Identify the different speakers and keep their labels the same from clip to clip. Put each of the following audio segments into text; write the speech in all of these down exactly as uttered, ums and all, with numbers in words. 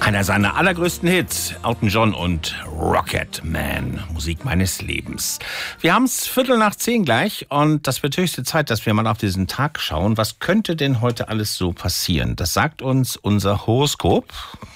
Speaker 1: Einer seiner allergrößten Hits, Elton John und Rocket Man, Musik meines Lebens. Wir haben es Viertel nach zehn gleich und das wird höchste Zeit, dass wir mal auf diesen Tag schauen. Was könnte denn heute alles so passieren? Das sagt uns unser Horoskop.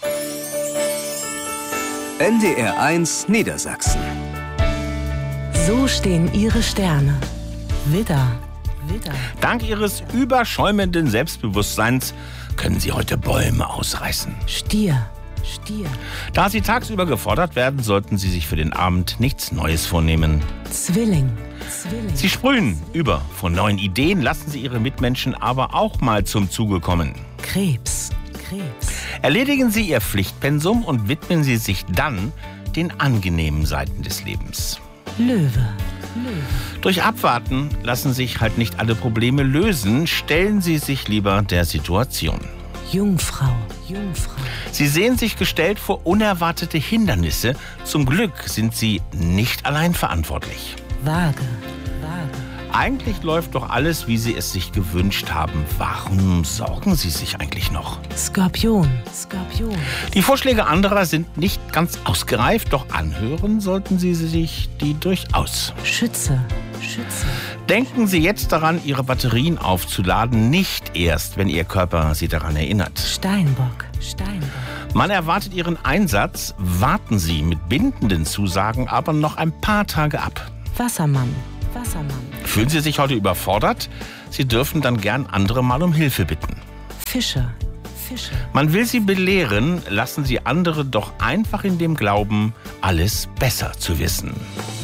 Speaker 2: N D R eins Niedersachsen.
Speaker 3: So stehen Ihre Sterne. Widder, Widder.
Speaker 1: Dank Ihres überschäumenden Selbstbewusstseins können Sie heute Bäume ausreißen.
Speaker 3: Stier, Stier.
Speaker 1: Da Sie tagsüber gefordert werden, sollten Sie sich für den Abend nichts Neues vornehmen.
Speaker 3: Zwilling, Zwilling.
Speaker 1: Sie sprühen über von neuen Ideen, lassen Sie Ihre Mitmenschen aber auch mal zum Zuge kommen.
Speaker 3: Krebs, Krebs.
Speaker 1: Erledigen Sie Ihr Pflichtpensum und widmen Sie sich dann den angenehmen Seiten des Lebens.
Speaker 3: Löwe, Löwe.
Speaker 1: Durch Abwarten lassen sich halt nicht alle Probleme lösen. Stellen Sie sich lieber der Situation.
Speaker 3: Jungfrau, Jungfrau.
Speaker 1: Sie sehen sich gestellt vor unerwartete Hindernisse. Zum Glück sind Sie nicht allein verantwortlich.
Speaker 3: Waage, Waage.
Speaker 1: Eigentlich läuft doch alles, wie Sie es sich gewünscht haben. Warum sorgen Sie sich eigentlich noch?
Speaker 3: Skorpion, Skorpion.
Speaker 1: Die Vorschläge anderer sind nicht ganz ausgereift, doch anhören sollten Sie sich die durchaus.
Speaker 3: Schütze, Schütze.
Speaker 1: Denken Sie jetzt daran, Ihre Batterien aufzuladen, nicht erst, wenn Ihr Körper Sie daran erinnert.
Speaker 3: Steinbock, Steinbock.
Speaker 1: Man erwartet Ihren Einsatz, warten Sie mit bindenden Zusagen aber noch ein paar Tage ab.
Speaker 3: Wassermann, Wassermann.
Speaker 1: Fühlen Sie sich heute überfordert? Sie dürfen dann gern andere mal um Hilfe bitten.
Speaker 3: Fische, Fische.
Speaker 1: Man will Sie belehren, lassen Sie andere doch einfach in dem Glauben, alles besser zu wissen.